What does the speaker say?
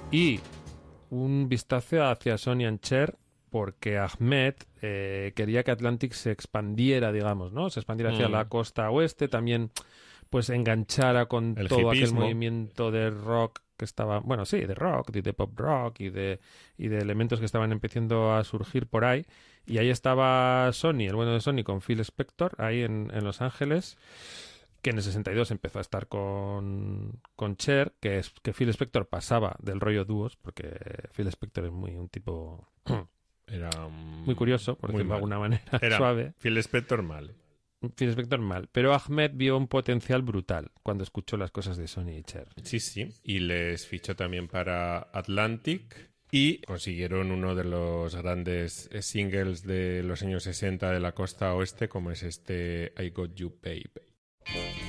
Y un vistazo hacia Sonny and Cher, porque Ahmed quería que Atlantic se expandiera, digamos, ¿no? Se expandiera hacia la costa oeste, también pues enganchara con El todo aquel hipismo. movimiento de rock que estaba, bueno, sí, de rock, de pop rock y de elementos que estaban empezando a surgir por ahí. Y ahí estaba Sonny, el bueno de Sonny, con Phil Spector, ahí en Los Ángeles, que en el 62 empezó a estar con Cher, que Phil Spector pasaba del rollo dúos, porque Phil Spector es un tipo Era muy curioso, por muy decirlo de mal. alguna manera, Era suave. Phil Spector mal. Phil Spector mal. Pero Ahmed vio un potencial brutal cuando escuchó las cosas de Sonny y Cher. Sí, sí. Y les fichó también para Atlantic y consiguieron uno de los grandes singles de los años 60 de la costa oeste, como es este I Got You Babe.